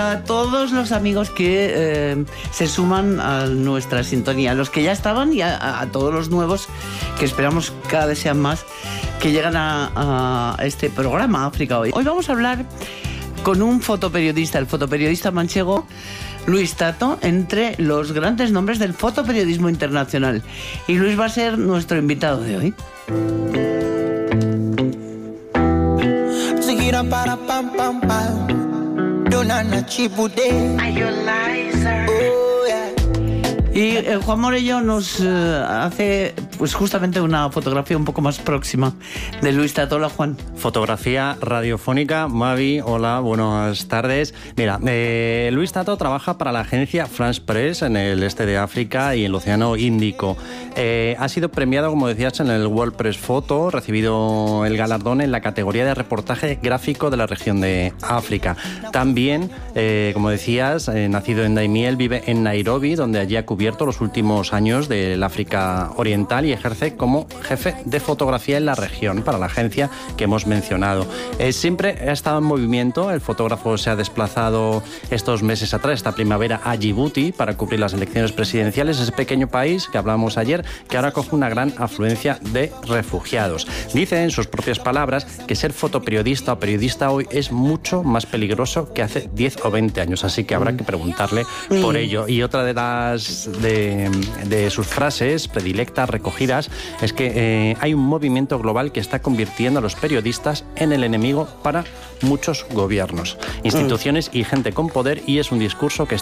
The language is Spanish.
A todos los amigos que se suman a nuestra sintonía, los que ya estaban y a todos los nuevos que esperamos cada vez sean más, que llegan a este programa África Hoy. Hoy vamos a hablar con un fotoperiodista, el fotoperiodista manchego Luis Tato, entre los grandes nombres del fotoperiodismo internacional. Y Luis va a ser nuestro invitado de hoy. Y Juan Morello nos hace pues justamente una fotografía un poco más próxima de Luis Tato. Hola, Juan. Fotografía radiofónica. Mavi, hola, buenas tardes. Mira, Luis Tato trabaja para la agencia France Press en el este de África y en el Océano Índico. Ha sido premiado, como decías, en el World Press Photo, recibido el galardón en la categoría de reportaje gráfico de la región de África. También, como decías, nacido en Daimiel, vive en Nairobi, donde allí ha cubierto los últimos años del África Oriental y ejerce como jefe de fotografía en la región para la agencia que hemos mencionado. Siempre ha estado en movimiento. El fotógrafo se ha desplazado estos meses atrás, esta primavera, a Djibouti para cubrir las elecciones presidenciales, ese pequeño país que hablábamos ayer, que ahora coge una gran afluencia de refugiados. Dice en sus propias palabras que ser fotoperiodista o periodista hoy es mucho más peligroso que hace 10 o 20 años, así que habrá que preguntarle por ello. Y otra de sus frases predilectas recogidas es que hay un movimiento global que está convirtiendo a los periodistas en el enemigo para muchos gobiernos, instituciones y gente con poder, y es un discurso que está